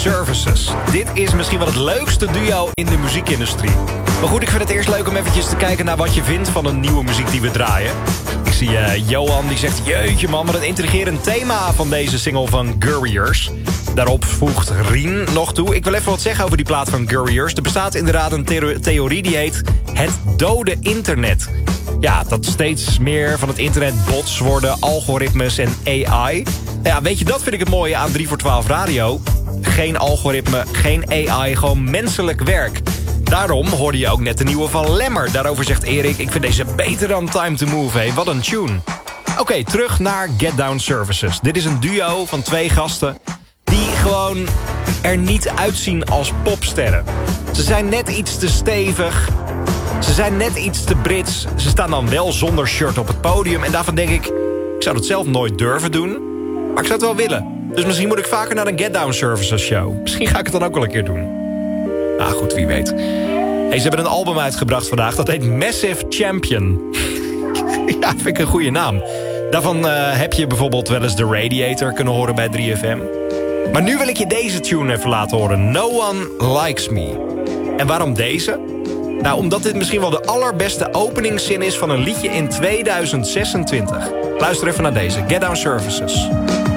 Services. Dit is misschien wel het leukste duo in de muziekindustrie. Maar goed, ik vind het eerst leuk om eventjes te kijken naar wat je vindt van een nieuwe muziek die we draaien. Ik zie Johan die zegt, jeetje man, wat een intrigerend thema van deze single van Gurriers. Daarop voegt Rien nog toe. Ik wil even wat zeggen over die plaat van Gurriers. Er bestaat inderdaad een theorie die heet het dode internet. Ja, dat steeds meer van het internet bots worden, algoritmes en AI. Ja, weet je, dat vind ik het mooie aan 3 voor 12 radio. Geen algoritme, geen AI, gewoon menselijk werk. Daarom hoorde je ook net de nieuwe van Lemmer. Daarover zegt Erik, ik vind deze beter dan Time to Move. Hey, wat een tune. Oké, terug naar Get Down Services. Dit is een duo van 2 gasten die gewoon er niet uitzien als popsterren. Ze zijn net iets te stevig. Ze zijn net iets te Brits. Ze staan dan wel zonder shirt op het podium. En daarvan denk ik zou dat zelf nooit durven doen. Maar ik zou het wel willen. Dus misschien moet ik vaker naar een Get Down Services show. Misschien ga ik het dan ook wel een keer doen. Nou goed, wie weet. Hey, ze hebben een album uitgebracht vandaag. Dat heet Massive Champion. Ja, vind ik een goede naam. Daarvan heb je bijvoorbeeld wel eens The Radiator kunnen horen bij 3FM. Maar nu wil ik je deze tune even laten horen. No One Likes Me. En waarom deze? Nou, omdat dit misschien wel de allerbeste openingszin is van een liedje in 2026. Luister even naar deze. Get Down Services.